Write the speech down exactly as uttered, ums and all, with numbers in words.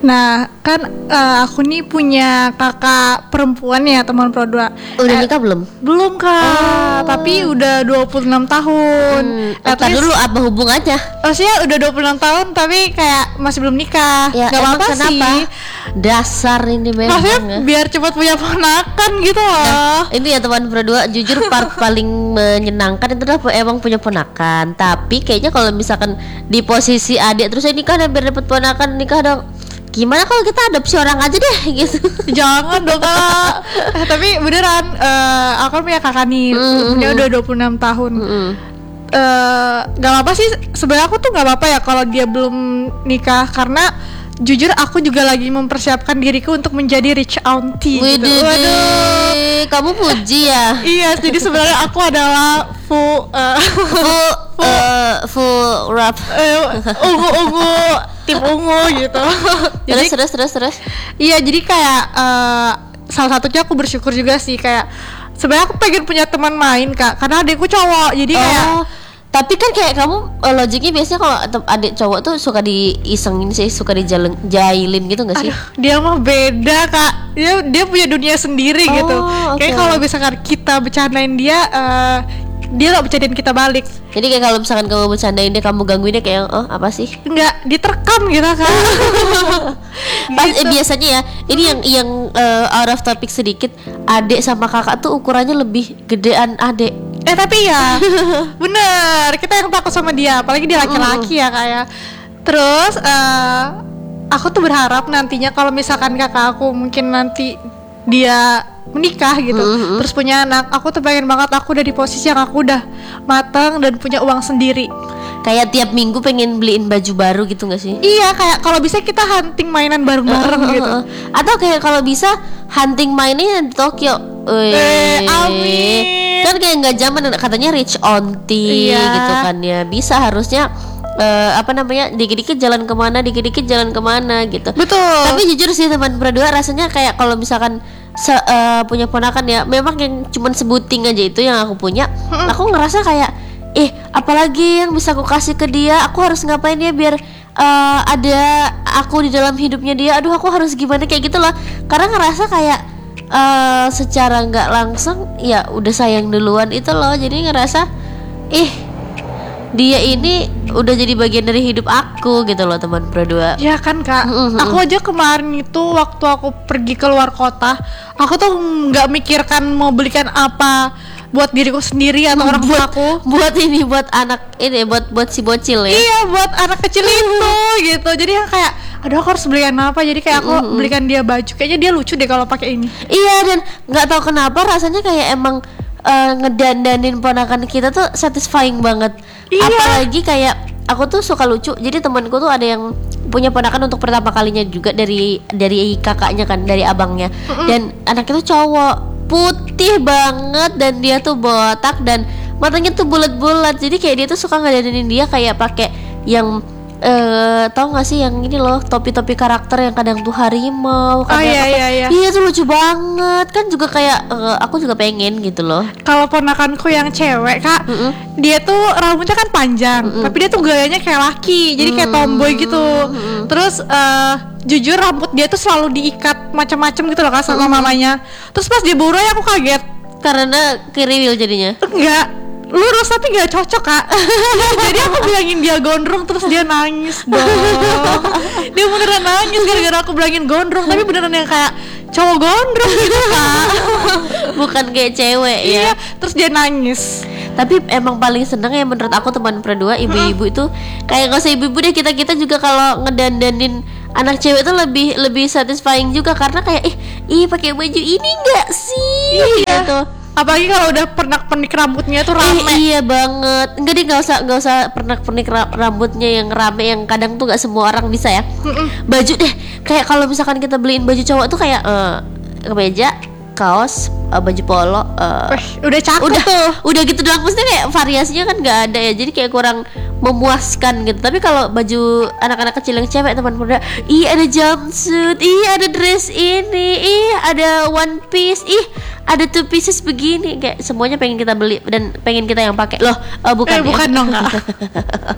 Nah, kan uh, aku nih punya kakak perempuan ya, teman Pro dua. Udah nikah eh, belum? Belum Kak, oh. Tapi udah dua puluh enam tahun. Hmm, Entar dulu apa hubungannya? Maksudnya udah dua puluh enam tahun tapi kayak masih belum nikah. Ya, gak apa-apa kenapa? sih. Dasar ini memang. Maksudnya ya? Biar cepat punya ponakan gitu loh. Nah, ini ya teman Pro dua, jujur part paling menyenangkan itu adalah emang punya ponakan. Tapi kayaknya kalau misalkan di posisi adik terus saya nikah dan biar dapat ponakan, nikah dong. Gimana kalau kita adopsi orang aja deh gitu. Jangan dong Kak. eh, Tapi beneran uh, aku punya kakak nih, mm-hmm. Dia udah dua puluh enam tahun. mm-hmm. uh, Gak apa-apa sih. Sebenarnya aku tuh gak apa-apa ya kalau dia belum nikah. Karena jujur aku juga lagi mempersiapkan diriku untuk menjadi rich auntie gitu. Waduh, kamu puji ya? Iya, jadi sebenarnya aku adalah full uh, full uh, full rap uh, ungu-ungu tim ungu gitu. Jadi terus terus terus terus. Iya, jadi kayak uh, salah satunya aku bersyukur juga sih, kayak sebenarnya aku pengen punya teman main Kak, karena adikku cowok. Jadi oh. kayak Tapi kan kayak kamu uh, logiknya biasanya kalau adik cowok tuh suka diisengin sih, suka dijailin gitu nggak sih? Aduh, dia mah beda Kak. Dia dia punya dunia sendiri oh, gitu. Okay. Kayak kalau misalkan kita bercandain dia, uh, dia nggak bercandain kita balik. Jadi kayak kalau misalkan kamu bercandain dia, kamu gangguin dia kayak oh apa sih? Enggak, diterkam gitu Kak. Pas gitu. eh, biasanya ya, ini yang yang uh, out of topic sedikit, adik sama kakak tuh ukurannya lebih gedean adik. Eh tapi ya bener, kita yang takut sama dia, apalagi dia laki-laki ya kayak. Terus uh, aku tuh berharap nantinya kalau misalkan kakak aku mungkin nanti dia menikah gitu, mm-hmm. terus punya anak, aku tuh pengen banget aku udah di posisi yang aku udah matang dan punya uang sendiri. Kayak tiap minggu pengen beliin baju baru gitu gak sih? Iya, kayak kalau bisa kita hunting mainan bareng-bareng uh, uh, gitu. uh, uh. Atau kayak kalau bisa hunting mainnya di Tokyo. Eh, amin. Kan kayak nggak zaman katanya rich auntie iya. gitu kan ya. Bisa harusnya uh, apa namanya, dikit-dikit jalan kemana, dikit-dikit jalan kemana gitu. Betul. Tapi jujur sih teman Pro dua, rasanya kayak kalau misalkan se- uh, punya ponakan ya, memang yang cuman sebuting aja itu yang aku punya. Hmm. Aku ngerasa kayak eh apalagi yang bisa aku kasih ke dia, aku harus ngapain ya biar uh, ada aku di dalam hidupnya dia. Aduh, aku harus gimana kayak gitu loh. Karena ngerasa kayak uh, secara nggak langsung ya udah sayang duluan itu loh. Jadi ngerasa ih dia ini udah jadi bagian dari hidup aku gitu loh teman Pro dua. Ya kan Kak, mm-hmm. aku aja kemarin itu waktu aku pergi keluar kota, aku tuh nggak mikirkan mau belikan apa buat diriku sendiri atau orang tua aku, buat ini buat anak ini buat buat si bocil ya. Iya, buat anak kecil itu gitu. Jadi yang kayak aduh aku harus belikan apa, jadi kayak aku mm-hmm. belikan dia baju, kayaknya dia lucu deh kalau pakai ini. Iya, dan nggak tahu kenapa rasanya kayak emang uh, ngedandanin ponakan kita tuh satisfying banget. Iya. Apalagi kayak aku tuh suka lucu. Jadi temanku tuh ada yang punya ponakan untuk pertama kalinya juga dari dari kakaknya kan, dari abangnya. Mm-hmm. Dan anaknya tuh cowok, putih banget, dan dia tuh botak dan matanya tuh bulat-bulat. Jadi kayak dia tuh suka ngedandanin dia kayak pakai yang Uh, tau gak sih yang ini loh, topi-topi karakter yang kadang tuh harimau, kadang oh, iya, apa. iya, iya. Iya tuh lucu banget kan, juga kayak uh, aku juga pengen gitu loh. Kalau ponakanku yang cewek Kak, mm-mm. dia tuh rambutnya kan panjang, mm-mm. tapi dia tuh gayanya kayak laki, jadi kayak tomboy gitu. Mm-mm. Terus uh, jujur rambut dia tuh selalu diikat macam-macam gitu loh Kak sama mm-hmm. mamanya. Terus pas dia burai aku kaget karena kiriwil jadinya. Enggak, lurus tapi gak cocok Kak. Jadi aku bilangin dia gondrong, terus dia nangis dong. Dia beneran nangis gara-gara aku bilangin gondrong, tapi beneran yang kayak cowok gondrong gitu Kak. Bukan kayak cewek ya. Iya, terus dia nangis. Tapi emang paling seneng ya menurut aku teman Pro dua, ibu-ibu itu kayak gak usah ibu-ibu deh, kita-kita juga kalau ngedandanin anak cewek itu lebih lebih satisfying juga, karena kayak ih ih pakai baju ini enggak sih iya. gitu. Apalagi kalau udah pernak-pernik rambutnya tuh rame. Eh, iya banget. Enggak deh, nggak usah nggak usah pernak-pernik rambutnya yang rame, yang kadang tuh nggak semua orang bisa ya. Mm-mm. Baju deh, kayak kalau misalkan kita beliin baju cowok tuh kayak uh, kemeja, kaos, uh, baju polo, uh, Wih, udah cakep udah, tuh. Udah gitu doang, maksudnya kayak variasinya kan nggak ada ya, jadi kayak kurang memuaskan gitu. Tapi kalau baju anak-anak kecil yang cewek teman muda, ih ada jumpsuit, ih ada dress ini, ih ada one piece, ih ada two pieces begini, kayak semuanya pengen kita beli dan pengen kita yang pakai loh. Uh, bukan eh, bukan ya? dong Kak.